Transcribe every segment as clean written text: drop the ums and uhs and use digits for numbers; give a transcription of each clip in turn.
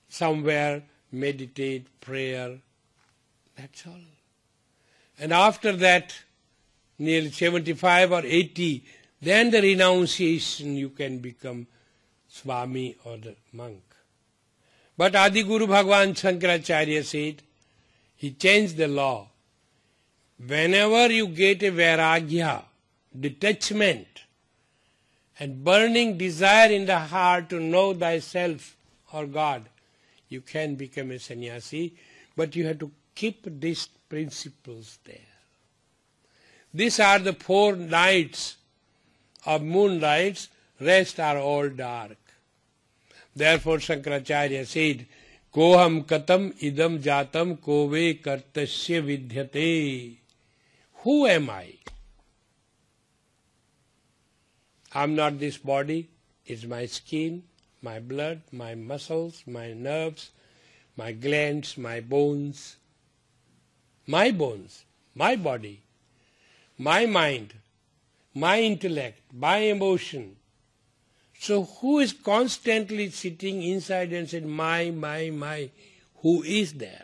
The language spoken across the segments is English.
somewhere, meditate, prayer. That's all. And after that, nearly 75 or 80, then the renunciation you can become Swami or the monk. But Adi Guru Bhagavan Shankaracharya said, he changed the law. Whenever you get a vairagya, detachment, and burning desire in the heart to know thyself or God, you can become a sannyasi, but you have to keep these principles there. These are the 4 nights of moonlights, rest are all dark. Therefore Shankaracharya said, Koham katam idam jatam kove kartasya vidyate. Who am I? I am not this body, it's my skin, my blood, my muscles, my nerves, my glands, my bones, my body, my mind, my intellect, my emotion. So who is constantly sitting inside and saying, my, who is there?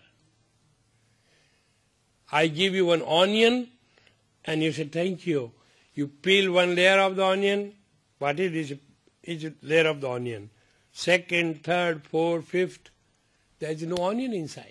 I give you an onion and you say, thank you. You peel one layer of the onion, what is a layer of the onion? Second, third, fourth, fifth, there is no onion inside.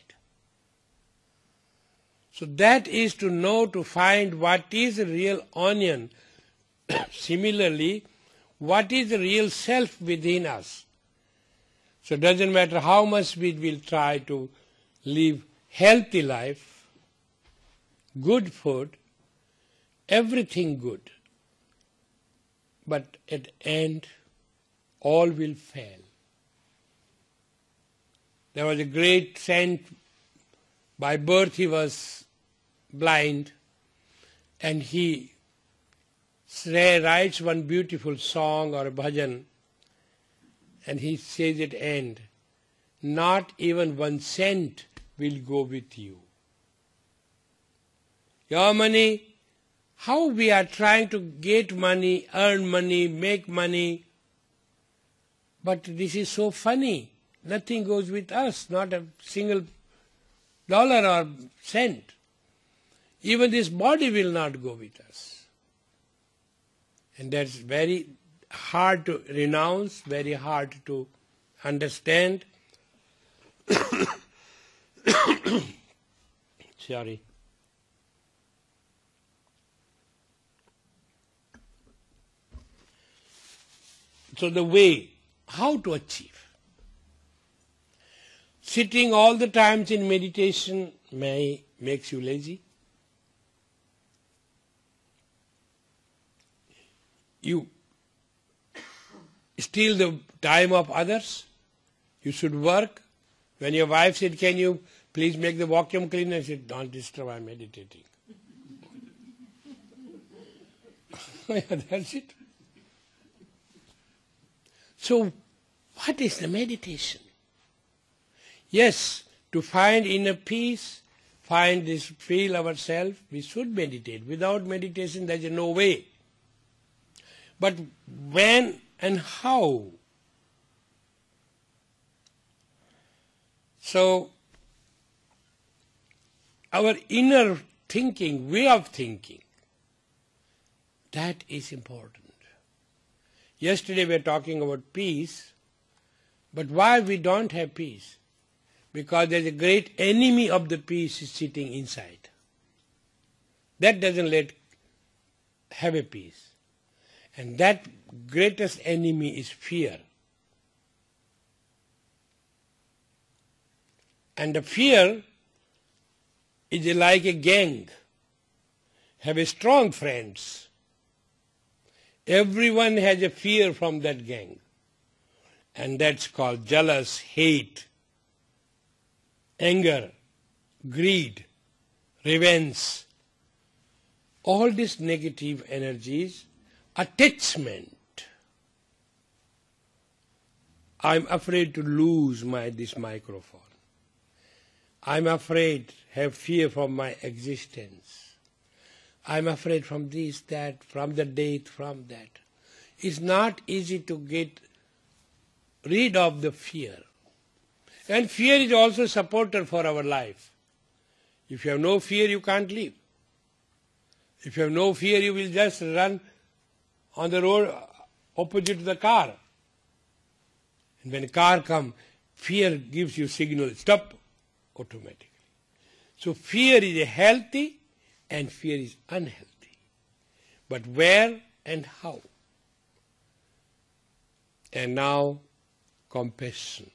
So that is to know, to find what is the real onion. Similarly, what is the real self within us. So it doesn't matter how much we will try to live healthy life, good food, everything good. But at the end, all will fail. There was a great saint, by birth he was blind, and he writes one beautiful song or a bhajan, and he says at the end, not even 1 cent will go with you. Your money, how we are trying to get money, earn money, make money, but this is so funny. Nothing goes with us, not a single dollar or cent. Even this body will not go with us. And that's very hard to renounce, very hard to understand. Sorry. So the way, how to achieve? Sitting all the times in meditation makes you lazy. You steal the time of others. You should work. When your wife said, can you please make the vacuum cleaner? I said, don't disturb, I'm meditating. That's it. So, what is the meditation? Yes, to find inner peace, find this, feel ourselves, we should meditate. Without meditation, there is no way. But when and how? So, our inner thinking, way of thinking, that is important. Yesterday we were talking about peace, but why we don't have peace? Because there is a great enemy of the peace is sitting inside. That doesn't let have a peace. And that greatest enemy is fear. And the fear is like a gang. Have a strong friends. Everyone has a fear from that gang. And that's called jealous, hate, anger, greed, revenge. All these negative energies, attachment. I'm afraid to lose this microphone. I'm afraid, have fear from my existence. I'm afraid from this, that, from the death, from that. It's not easy to get rid of the fear. And fear is also a supporter for our life. If you have no fear, you can't live. If you have no fear, you will just run on the road opposite to the car. And when a car comes, fear gives you signal, stop, automatically. So fear is healthy and fear is unhealthy. But where and how? And now, compassion.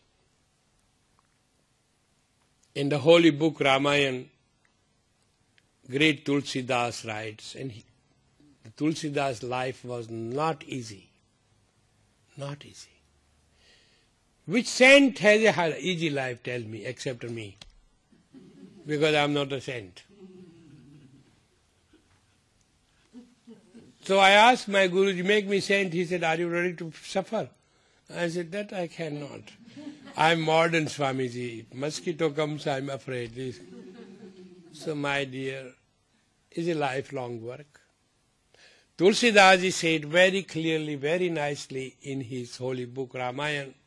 In the holy book Ramayana, great Tulsidas writes, and the Tulsidas' life was not easy. Not easy. Which saint has an easy life, tell me, except me? Because I am not a saint. So I asked my Guruji, make me saint. He said, are you ready to suffer? I said, that I cannot. I am modern Swamiji. Mosquito comes, I am afraid. So my dear, it's a lifelong work. Tulsidas said very clearly, very nicely in his holy book Ramayana,